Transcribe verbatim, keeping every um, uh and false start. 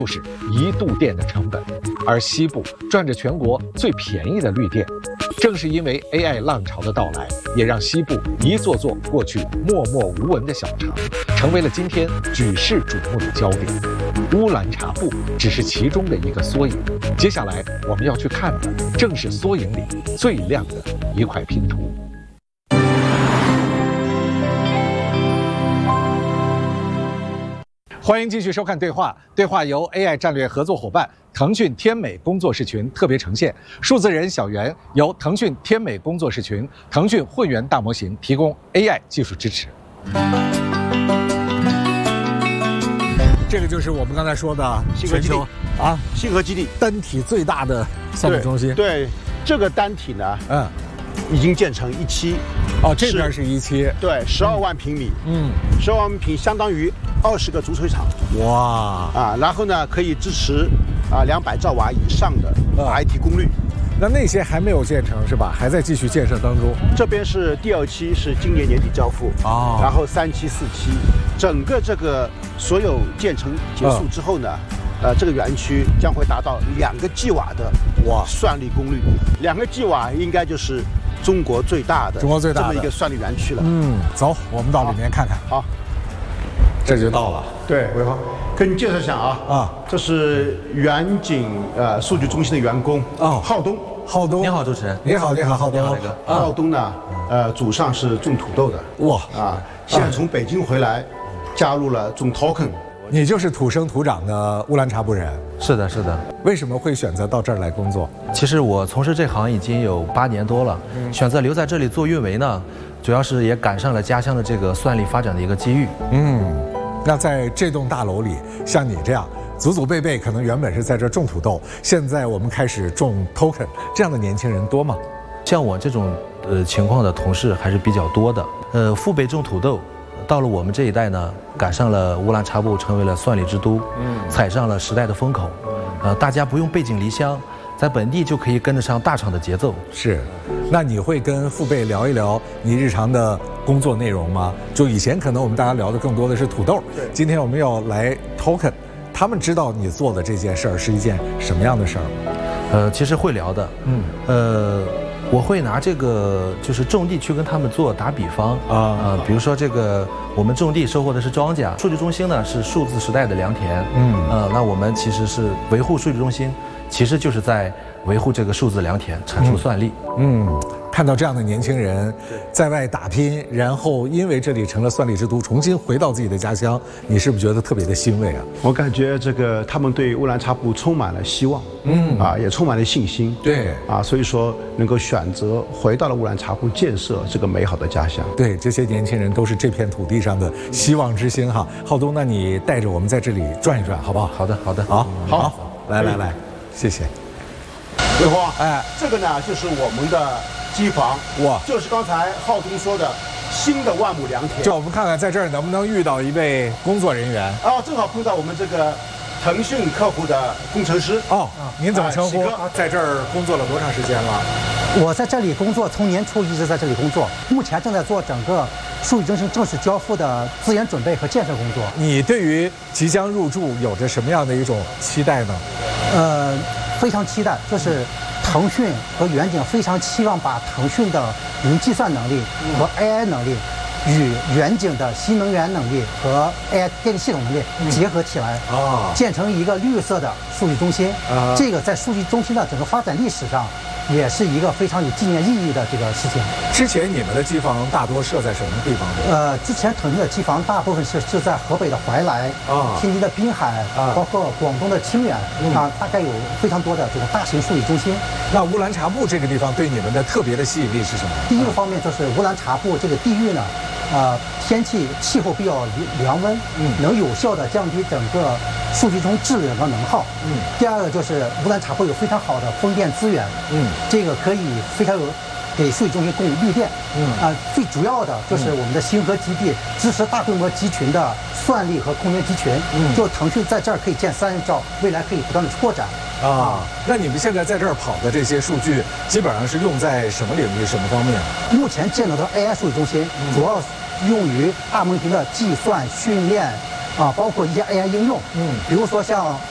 就是一度电的成本，而西部赚着全国最便宜的绿电。正是因为 A I 浪潮的到来，也让西部一座座过去默默无闻的小城，成为了今天举世瞩目的焦点。乌兰察布只是其中的一个缩影，接下来我们要去看的，正是缩影里最亮的一块拼图。欢迎继续收看对话。对话由 A I 战略合作伙伴腾讯天美工作室群特别呈现，数字人小袁由腾讯天美工作室群、腾讯混元大模型提供 A I 技术支持。这个就是我们刚才说的全球啊， 星河基地单体最大的算力中心。 对，对这个单体呢，嗯，已经建成一期。 哦，这边是一期， 对，十二万平米，嗯，十二万平相当于二十个足球场， 哇啊，然后呢可以支持啊两百兆瓦以上的 I T 功率。 那那些还没有建成是吧？还在继续建设当中。 这边是第二期，是今年年底交付啊，然后三期、四期，整个这个所有建成结束之后呢，呃，这个园区将会达到两个 G 瓦的哇算力功率，两个 G 瓦应该就是中国最大的、 中国最大的这么一个算力园区了。 嗯，走，我们到里面看看。 好， 这就到了。 对，伟华，跟你介绍一下啊啊，这是远景呃数据中心的员工哦，浩东。 浩东， 你好，主持人。 你好，你好，浩东。 好，磊哥。 浩东呢，呃，祖上是种土豆的。哇啊，现在从北京回来，加入了种 token。 你就是土生土长的乌兰察布人。 是的，是的。 为什么会选择到这儿来工作？ 其实我从事这行已经有八年多了，嗯、选择留在这里做运维呢，主要是也赶上了家乡的这个算力发展的一个机遇。 嗯，那在这栋大楼里，像你这样祖祖辈辈可能原本是在这种土豆，现在我们开始种 token， 这样的年轻人多吗？ 像我这种呃情况的同事还是比较多的。呃，父辈种土豆。到了我们这一代呢，赶上了乌兰察布成为了算力之都，嗯，踩上了时代的风口，呃，大家不用背井离乡，在本地就可以跟得上大厂的节奏。 是，那你会跟父辈聊一聊你日常的工作内容吗？就以前可能我们大家聊的更多的是土豆，对，今天我们要来 token， 他们知道你做的这件事儿是一件什么样的事儿吗？ 呃，其实会聊的，嗯，呃。我会拿这个就是种地去跟他们做打比方啊啊，比如说这个我们种地收获的是庄稼，数据中心呢是数字时代的良田，嗯呃，那我们其实是维护数据中心，其实就是在维护这个数字良田，产出算力。嗯，嗯看到这样的年轻人在外打拼，然后因为这里成了算力之都，重新回到自己的家乡，你是不是觉得特别的欣慰啊？ 我感觉这个他们对乌兰察布充满了希望，嗯啊，也充满了信心。 对啊，所以说能够选择回到了乌兰察布，建设这个美好的家乡。 对，这些年轻人都是这片土地上的希望之星哈。浩东，那你带着我们在这里转一转，好不好？ 好的，好的， 好， 好，好来来来，谢谢。 伟华，哎，这个呢就是我们的机房， 哇， 就是刚才浩东说的新的万亩良田。 就我们看看在这儿能不能遇到一位工作人员啊，正好碰到我们这个腾讯客户的工程师。 哦，您怎么称呼？在这儿工作了多长时间了？ 我在这里工作，从年初一直在这里工作，目前正在做整个数据中心正式交付的资源准备和建设工作。 你对于即将入驻有着什么样的一种期待呢？ 呃，非常期待，就是腾讯和远景非常期望把腾讯的云计算能力和 A I 能力与远景的新能源能力和 A I 电力系统能力结合起来，啊，建成一个绿色的数据中心。啊，这个在数据中心的整个发展历史上，也是一个非常有纪念意义的这个事情。 之前你们的机房大多设在什么地方？ 呃，之前腾讯的机房大部分是是在河北的怀来啊，天津的滨海啊，包括广东的清远啊，大概有非常多的这种大型数据中心。 那乌兰察布这个地方对你们的特别的吸引力是什么？ 第一个方面就是乌兰察布这个地域呢，呃，天气气候比较凉温，嗯，能有效的降低整个数据中质量和能耗。嗯，第二个就是乌兰察布有非常好的风电资源，嗯，这个可以非常有给数据中心供应绿电。嗯啊、呃，最主要的就是我们的星河基地支持大规模集群的算力和空间集群。嗯，就腾讯在这儿可以建三十兆，未来可以不断的扩展。 啊，那你们现在在这儿跑的这些数据，基本上是用在什么领域、什么方面？ 目前建造的 A I 数据中心，嗯、主要用于大模型的计算训练。啊，包括一些 A I 应用，嗯，比如说像